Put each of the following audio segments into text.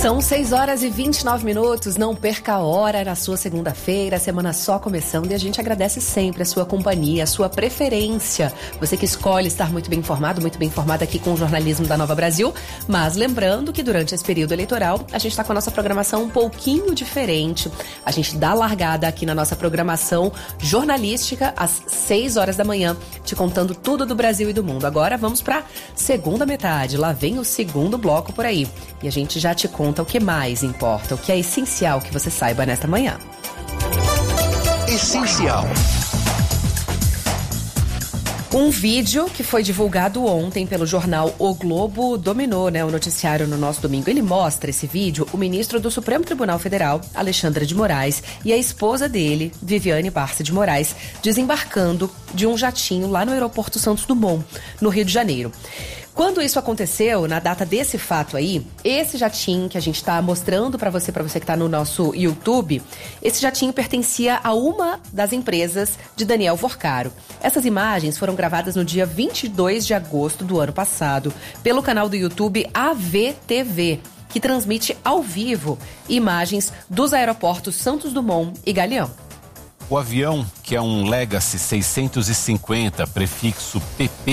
São 6h29, não perca a hora na sua segunda-feira, a semana só começando e a gente agradece sempre a sua companhia, a sua preferência. Você que escolhe estar muito bem informado aqui com o jornalismo da Nova Brasil, mas lembrando que durante esse período eleitoral a gente está com a nossa programação um pouquinho diferente. A gente dá largada aqui na nossa programação jornalística às 6h da manhã, te contando tudo do Brasil e do mundo. Agora vamos para a segunda metade, lá vem o segundo bloco por aí. E a gente já te conta o que mais importa, o que é essencial que você saiba nesta manhã. Essencial. Um vídeo que foi divulgado ontem pelo jornal O Globo dominou, o noticiário no nosso domingo. Ele mostra esse vídeo, o ministro do Supremo Tribunal Federal, Alexandre de Moraes, e a esposa dele, Viviane Barça de Moraes, desembarcando de um jatinho lá no aeroporto Santos Dumont, no Rio de Janeiro. Quando isso aconteceu, na data desse fato aí, esse jatinho que a gente está mostrando para você que está no nosso YouTube, esse jatinho pertencia a uma das empresas de Daniel Vorcaro. Essas imagens foram gravadas no dia 22 de agosto do ano passado pelo canal do YouTube AVTV, que transmite ao vivo imagens dos aeroportos Santos Dumont e Galeão. O avião, que é um Legacy 650, prefixo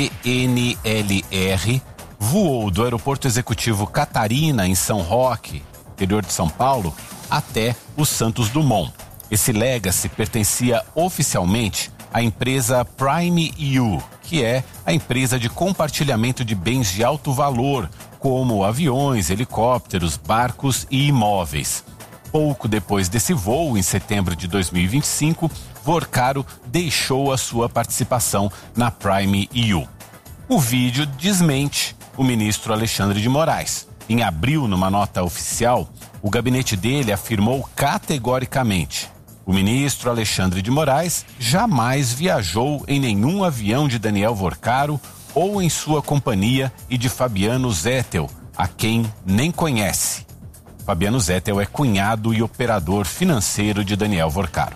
PPNLR, voou do Aeroporto Executivo Catarina, em São Roque, interior de São Paulo, até o Santos Dumont. Esse Legacy pertencia oficialmente à empresa Prime U, que é a empresa de compartilhamento de bens de alto valor, como aviões, helicópteros, barcos e imóveis. Pouco depois desse voo, em setembro de 2025, Vorcaro deixou a sua participação na Prime U. O vídeo desmente o ministro Alexandre de Moraes. Em abril, numa nota oficial, o gabinete dele afirmou categoricamente: o ministro Alexandre de Moraes jamais viajou em nenhum avião de Daniel Vorcaro ou em sua companhia e de Fabiano Zettel, a quem nem conhece. Fabiano Zettel é cunhado e operador financeiro de Daniel Vorcaro.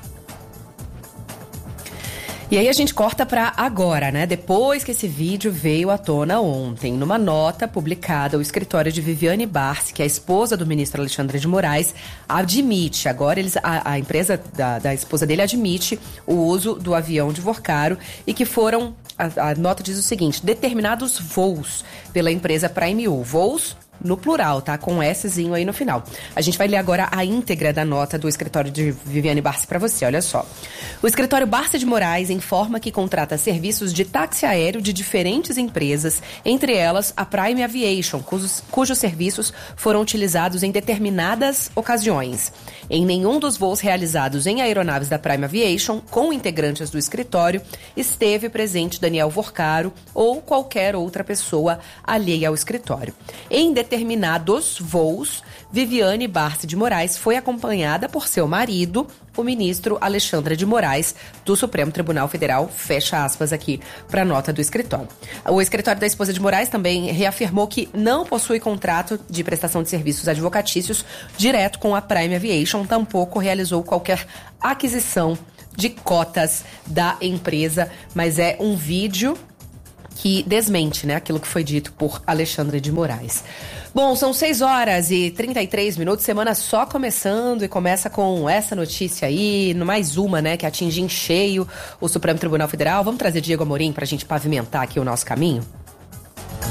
E aí a gente corta para agora, Depois que esse vídeo veio à tona ontem, numa nota publicada, o escritório de Viviane Barça, que é a esposa do ministro Alexandre de Moraes, admite, agora a empresa da esposa dele admite o uso do avião de Vorcaro e que foram, a nota diz o seguinte, determinados voos pela empresa Prime U, voos no plural, com Szinho aí no final. A gente vai ler agora a íntegra da nota do escritório de Viviane Barça para você, olha só. O escritório Barça de Moraes informa que contrata serviços de táxi aéreo de diferentes empresas, entre elas a Prime Aviation, cujos serviços foram utilizados em determinadas ocasiões. Em nenhum dos voos realizados em aeronaves da Prime Aviation, com integrantes do escritório, esteve presente Daniel Vorcaro ou qualquer outra pessoa alheia ao escritório. Em determinados voos, Viviane Barça de Moraes foi acompanhada por seu marido, o ministro Alexandre de Moraes, do Supremo Tribunal Federal, fecha aspas aqui para a nota do escritório. O escritório da esposa de Moraes também reafirmou que não possui contrato de prestação de serviços advocatícios direto com a Prime Aviation, tampouco realizou qualquer aquisição de cotas da empresa, mas é um vídeo que desmente, aquilo que foi dito por Alexandre de Moraes. Bom, são 6h33, semana só começando e começa com essa notícia aí, mais uma, que atinge em cheio o Supremo Tribunal Federal. Vamos trazer Diego Amorim pra gente pavimentar aqui o nosso caminho?